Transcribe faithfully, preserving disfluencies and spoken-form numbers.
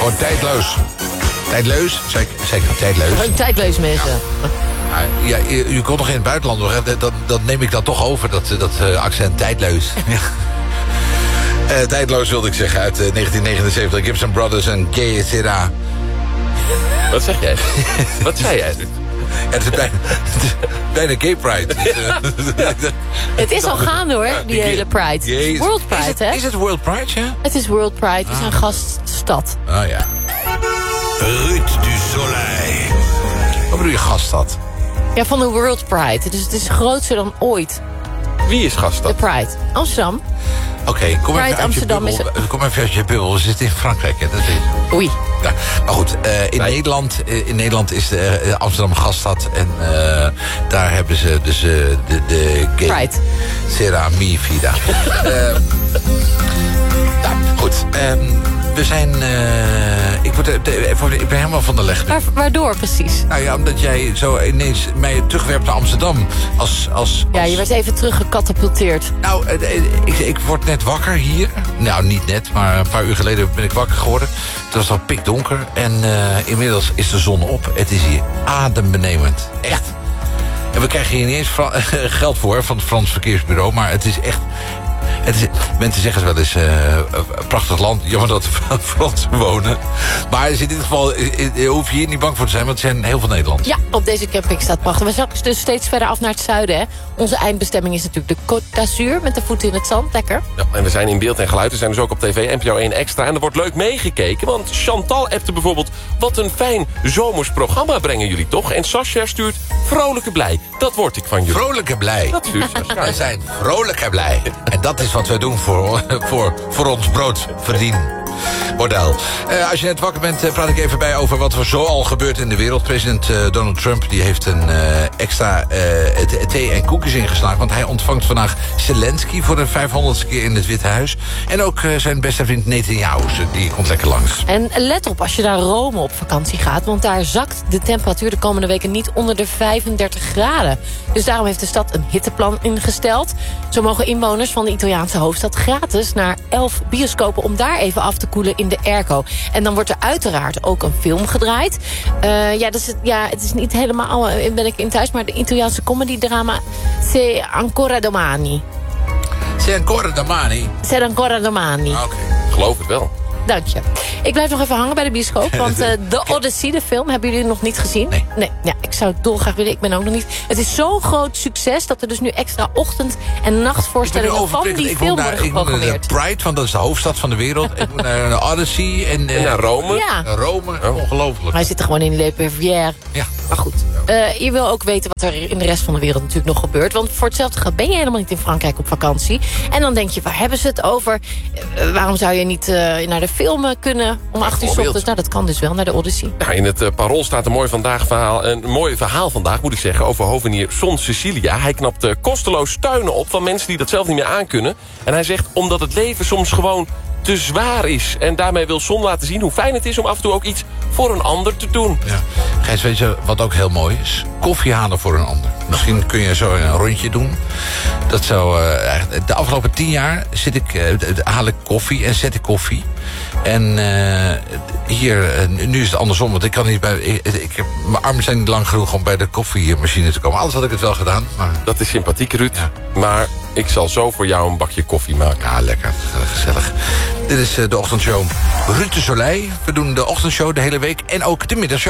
Gewoon tijdloos. Tijdloos? Zeg ik, zeg ik nou tijdloos? Gewoon tijdloos mensen. Ja. Ja, je, je komt nog in het buitenland, hoor. Dan, dan neem ik dat toch over, dat, dat uh, accent tijdloos. Ja. Uh, tijdloos wilde ik zeggen, uit uh, negentien negenenzeventig. Gibson Brothers en Gay Sera. Wat zeg jij? Wat zei jij? Ja, het is bijna, het is bijna Gay Pride. Dus, uh, het is al gaande hoor, die gay, hele Pride. Gay, World Pride, is het, hè? Is het World Pride, ja? Het is World Pride, we zijn ah. gaststad. Oh ja. Ruud du Soleil. Wat bedoel je gaststad? Ja, van de World Pride. Dus het is groter dan ooit. Wie is gaststad? De Pride. Amsterdam. Oké, okay, kom, Pride Amsterdam is het... kom even uit je bubbel. We zitten in Frankrijk, hè? Dat is... Oei. Ja, maar goed, uh, in, Nederland, uh, in Nederland is de, uh, Amsterdam gaststad. En uh, daar hebben ze dus uh, de, de gay... Pride. Sera mi vida. uh, nou, goed. Um, we zijn... Uh, ik, word, uh, ik ben helemaal van de leg. Waar, waardoor precies? Nou ja, omdat jij zo ineens mij terugwerpt naar Amsterdam. Als, als, als... Ja, je werd even teruggecatapulteerd. Nou, uh, ik, ik word net wakker hier. Nou, niet net, maar een paar uur geleden ben ik wakker geworden. Het was al pikdonker en uh, inmiddels is de zon op. Het is hier adembenemend. Echt. Ja. En we krijgen hier niet eens fra- geld voor van het Frans Verkeersbureau. Maar het is echt... Het is, mensen zeggen wel eens, uh, een prachtig land. Jammer dat er Fransen wonen. Maar in dit geval uh, hoef je hier niet bang voor te zijn, want het zijn heel veel Nederlanders. Ja, op deze camping staat prachtig. We zakken dus steeds verder af naar het zuiden. Hè. Onze eindbestemming is natuurlijk de Côte d'Azur, met de voeten in het zand. Lekker. Ja, en we zijn in beeld en geluid. We zijn dus ook op tv, N P O één Extra. En er wordt leuk meegekeken, want Chantal appte bijvoorbeeld... wat een fijn zomers programma brengen jullie toch? En Sascha stuurt vrolijke blij. Dat word ik van jullie. Vrolijke blij. Dat stuurt Sascha. We zijn vrolijk en blij. En dat is wat wij doen voor, voor, voor ons broodverdien. Model. Uh, als je net wakker bent, uh, praat ik even bij over wat er zo al gebeurt in de wereld. President uh, Donald Trump die heeft een uh, extra uh, thee en koekjes ingeslagen. Want hij ontvangt vandaag Zelensky voor de vijfhonderdste keer in het Witte Huis. En ook uh, zijn beste vriend Netanyahu, die komt lekker langs. En let op als je naar Rome op vakantie gaat. Want daar zakt de temperatuur de komende weken niet onder de vijfendertig graden. Dus daarom heeft de stad een hitteplan ingesteld. Zo mogen inwoners van de Italiaanse hoofdstad gratis naar elf bioscopen om daar even af te koelen in de airco. En dan wordt er uiteraard ook een film gedraaid. Uh, ja, dus, ja, het is niet helemaal, uh, ben ik in thuis, maar de Italiaanse comedy-drama C'est ancora domani. C'est ancora domani? C'est ancora domani. Oké. Okay. Geloof het wel. Dank je. Ik blijf nog even hangen bij de bioscoop. Want uh, The Odyssey, de film, hebben jullie nog niet gezien? Nee. Nee. Ja, ik zou het dolgraag willen. Ik ben ook nog niet. Het is zo'n groot succes dat er dus nu extra ochtend- en nachtvoorstellingen van die film worden geprogrammeerd. Ik moet naar Pride, want dat is de hoofdstad van de wereld. Ik moet naar de Odyssey en, uh, en naar Rome. Ja. Rome. Oh. Ongelooflijk. Hij zit er gewoon in Le Perrière. Ja. Maar goed. Uh, je wil ook weten wat er in de rest van de wereld natuurlijk nog gebeurt. Want voor hetzelfde geld ben je helemaal niet in Frankrijk op vakantie. En dan denk je, waar hebben ze het over? Uh, waarom zou je niet uh, naar de film kunnen om acht uur 's ochtends? Nou, dat kan dus wel, naar de Odyssey. Nou, in het uh, Parool staat een mooi, vandaag verhaal, een mooi verhaal vandaag, moet ik zeggen, over hovenier Son Cecilia. Hij knapt uh, kosteloos tuinen op van mensen die dat zelf niet meer aankunnen. En hij zegt, omdat het leven soms gewoon te zwaar is. En daarmee wil Son laten zien hoe fijn het is om af en toe ook iets voor een ander te doen. Ja. Gijs, weet je wat ook heel mooi is? Koffie halen voor een ander. Misschien kun je zo een rondje doen. Dat zou, uh, de afgelopen tien jaar zit ik, uh, haal ik koffie en zet ik koffie. En uh, hier, uh, nu is het andersom. Want ik kan niet bij. Ik, ik heb, mijn armen zijn niet lang genoeg om bij de koffiemachine te komen. Anders had ik het wel gedaan. Maar... Dat is sympathiek, Ruud. Ja. Maar ik zal zo voor jou een bakje koffie maken. Ja, lekker. Gezellig. Dit is uh, de ochtendshow Ruud du Soleil. We doen de ochtendshow de hele week en ook de middagshow.